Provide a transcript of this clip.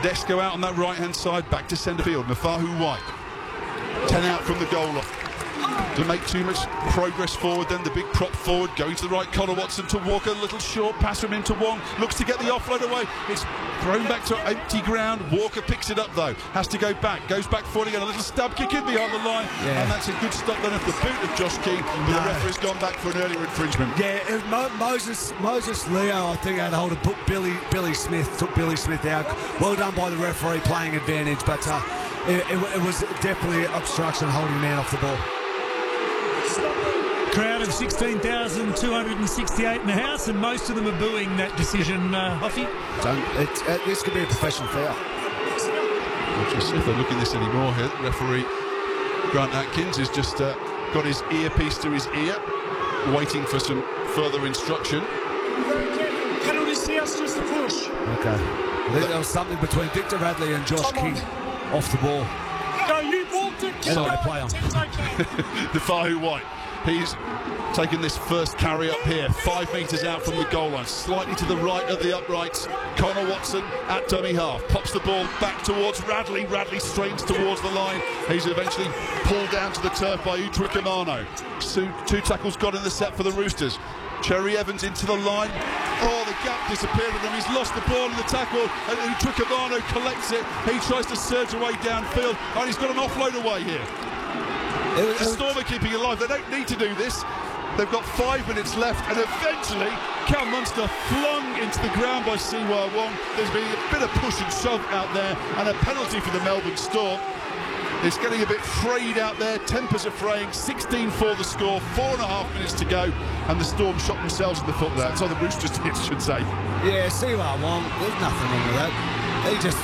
Desco out on that right-hand side, back to centre field. Nafahu White, 10 out from the goal line. To make too much progress forward, then the big prop forward going to the right. Connor Watson to Walker, a little short pass from him to Wong, looks to get the offload away. It's thrown back to empty ground. Walker picks it up though, has to go back, goes back forward again, a little stab kick in behind the line, and that's a good stop then at the boot of Josh King, but the referee's gone back for an earlier infringement. Yeah, Moses Leo, I think, had hold of Billy Smith, took Billy Smith out. Well done by the referee, playing advantage, but it was definitely obstruction, holding man off the ball. Crowd of 16,268 in the house, and most of them are booing that decision, Hoffy. This could be a professional foul. Not sure if they're looking at this anymore here. Referee Grant Atkins has just got his earpiece to his ear, waiting for some further instruction. Penalty CS, just a push. Okay. There was something between Victor Radley and Josh King off the ball. Go, you walked it. Anyway, play on. Nafahu White. He's taken this first carry up here, 5 metres out from the goal line, slightly to the right of the uprights. Connor Watson at dummy half, pops the ball back towards Radley. Radley straightens towards the line. He's eventually pulled down to the turf by Utrikamano. Two tackles got in the set for the Roosters. Cherry Evans into the line. Oh, the gap disappeared with him. He's lost the ball in the tackle, and Utrikamano collects it. He tries to surge away downfield, and he's got an offload away here. The Storm are keeping alive. They don't need to do this. They've got 5 minutes left, and eventually Cal Munster flung into the ground by Siwa Wong. There's been a bit of push and shove out there, and a penalty for the Melbourne Storm. It's getting a bit frayed out there. Tempers are fraying. 16-4 the score. 4.5 minutes to go, and the Storm shot themselves in the foot there. So the Roosters did, should say. Yeah, Siwa Wong, there's nothing wrong with that. He just